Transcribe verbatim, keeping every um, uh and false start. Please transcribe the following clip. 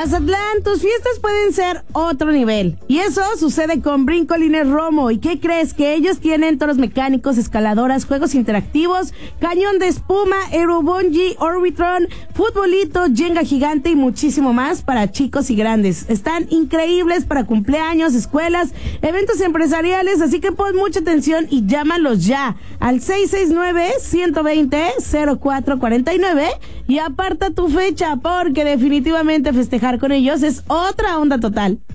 Mazatlán, tus fiestas pueden ser otro nivel. Y eso sucede con Brincolines Romo. ¿Y qué crees? Que ellos tienen toros mecánicos, escaladoras, juegos interactivos, cañón de espuma, aerobungee, orbitron, futbolito, jenga gigante y muchísimo más para chicos y grandes. Están increíbles para cumpleaños, escuelas, eventos empresariales, así que pon mucha atención y llámalos ya al seis seis nueve, uno dos cero, cero cuatro cuatro nueve y aparta tu fecha porque definitivamente festejar con ellos es otra onda total.